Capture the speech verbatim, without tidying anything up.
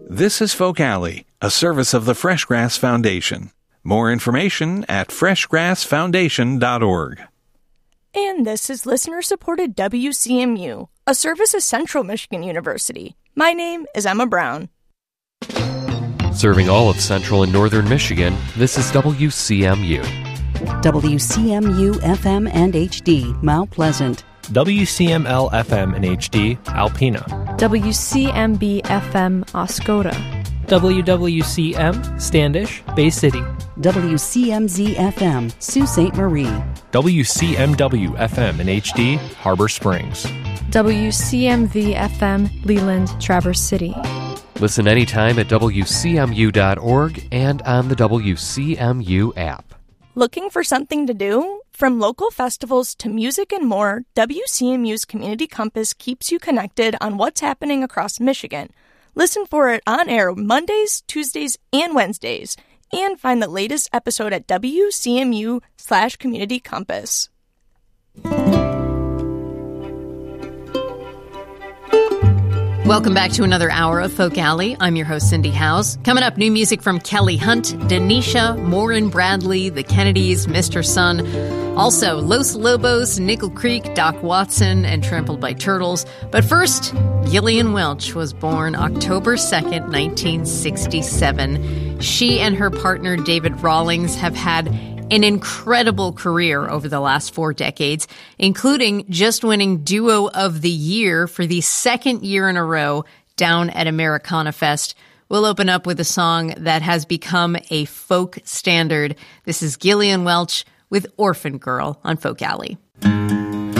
This is Folk Alley, a service of the Fresh Grass Foundation. More information at fresh grass foundation dot org. And this is listener-supported W C M U, a service of Central Michigan University. My name is Emma Brown. Serving all of Central and Northern Michigan, this is W C M U. W C M U F M and H D, Mount Pleasant. W C M L F M and H D, Alpena. W C M B F M, Oscoda. W W C M, Standish, Bay City. W C M Z F M, Sault Ste. Marie. W C M W F M and H D, Harbor Springs. W C M V F M, Leland, Traverse City. Listen anytime at W C M U dot org and on the W C M U app. Looking for something to do? From local festivals to music and more, W C M U's Community Compass keeps you connected on what's happening across Michigan. Listen for it on air Mondays, Tuesdays, and Wednesdays, and find the latest episode at W C M U slash Community Compass. Welcome back to another hour of Folk Alley. I'm your host, Cindy House. Coming up, new music from Kelly Hunt, Denisha, Maureen Bradley, The Kennedys, Mister Sun. Also, Los Lobos, Nickel Creek, Doc Watson, and Trampled by Turtles. But first, Gillian Welch was born October second, nineteen sixty-seven. She and her partner, David Rawlings, have had an incredible career over the last four decades, including just winning Duo of the Year for the second year in a row down at Americana Fest. We'll open up with a song that has become a folk standard. This is Gillian Welch with Orphan Girl on Folk Alley.